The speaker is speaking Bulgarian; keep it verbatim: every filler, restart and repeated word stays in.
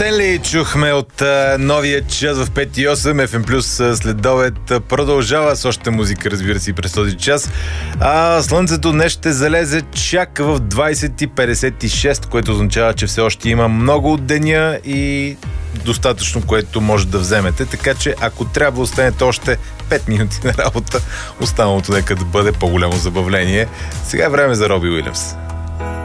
Стенли чухме от а, новия час в пет и осем. еф ем Плюс след обед продължава с още музика, разбира се, и през този час. А слънцето днес ще залезе чак в двайсет и петдесет и шест, което означава, че все още има много от деня и достатъчно, което може да вземете. Така че, ако трябва, останете още пет минути на работа, останалото нека да бъде по-голямо забавление. Сега е време за Роби Уилямс.